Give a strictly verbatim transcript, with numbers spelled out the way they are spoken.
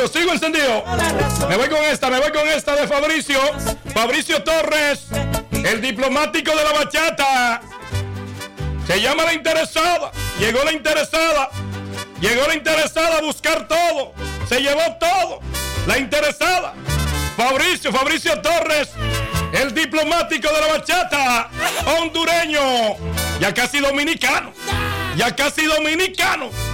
encendido, sigo encendido. Me voy con esta, me voy con esta de Fabricio. Fabricio Torres, el diplomático de la bachata. Se llama La Interesada. Llegó la interesada. Llegó la interesada a buscar todo. Se llevó todo. La interesada. Fabricio, Fabricio Torres, el diplomático de la bachata. Hondureño. Ya casi dominicano. Ya casi dominicano.